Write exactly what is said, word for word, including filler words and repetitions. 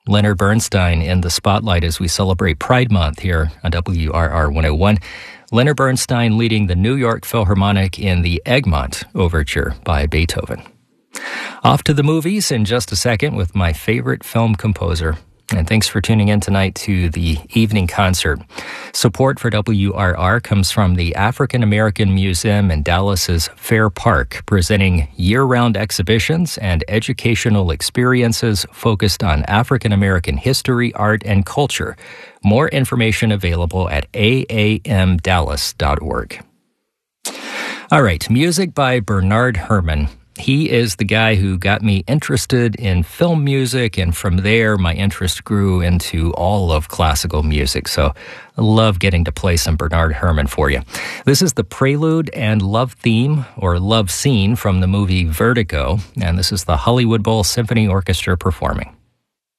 Leonard Bernstein in the spotlight as we celebrate Pride Month here on W R R one oh one. Leonard Bernstein leading the New York Philharmonic in the Egmont Overture by Beethoven. Off to the movies in just a second with my favorite film composer. And thanks for tuning in tonight to the evening concert. Support for W R R comes from the African American Museum in Dallas's Fair Park, presenting year-round exhibitions and educational experiences focused on African American history, art, and culture. More information available at a a m dallas dot org. All right, music by Bernard Herrmann. He is the guy who got me interested in film music, and from there, my interest grew into all of classical music. So I love getting to play some Bernard Herrmann for you. This is the prelude and love theme, or love scene, from the movie Vertigo, and this is the Hollywood Bowl Symphony Orchestra performing.